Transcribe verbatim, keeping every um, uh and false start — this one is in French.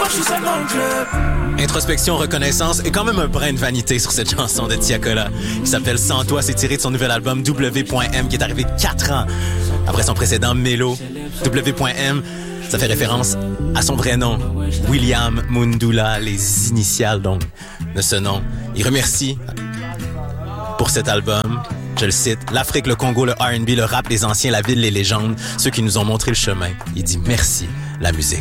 fois je suis seul dans le club. Introspection, reconnaissance et quand même un brin de vanité sur cette chanson de Tiakola qui s'appelle Sans toi. C'est tiré de son nouvel album W point M qui est arrivé quatre ans après son précédent Mélo. W point M, ça fait référence à son vrai nom, William Mundula, les initiales donc de ce nom. Il remercie pour cet album, je le cite, l'Afrique, le Congo, le R and B, le rap, les anciens, la ville, les légendes, ceux qui nous ont montré le chemin. Il dit merci, la musique.